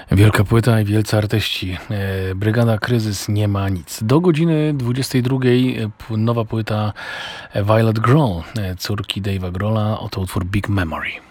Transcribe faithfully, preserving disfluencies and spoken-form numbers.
Wielka płyta i wielcy artyści. E, Brygada Kryzys nie ma nic. Do godziny dwudziestej drugiej e, p- nowa płyta Violet Grohl, e, córki Dave'a Grohla. Oto utwór Big Memory.